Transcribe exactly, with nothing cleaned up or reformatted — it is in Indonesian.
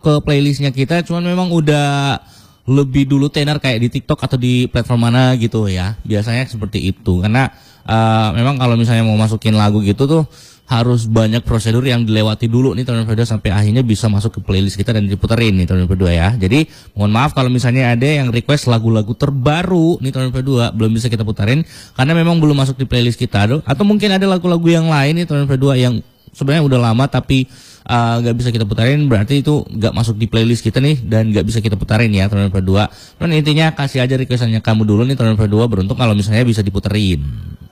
ke playlistnya kita, cuman memang udah lebih dulu tenar kayak di TikTok atau di platform mana gitu ya. Biasanya seperti itu. Karena uh, memang kalau misalnya mau masukin lagu gitu tuh harus banyak prosedur yang dilewati dulu nih tahun dua sampai akhirnya bisa masuk ke playlist kita dan diputerin nih tahun dua ya. Jadi mohon maaf kalau misalnya ada yang request lagu-lagu terbaru nih tahun dua belum bisa kita puterin karena memang belum masuk di playlist kita. Atau mungkin ada lagu-lagu yang lain nih tahun dua yang sebenarnya udah lama tapi nggak uh, bisa kita putarin, berarti itu nggak masuk di playlist kita nih dan nggak bisa kita putarin ya tahun dua. Dan intinya kasih aja requestannya kamu dulu nih tahun dua, beruntung kalau misalnya bisa diputerin.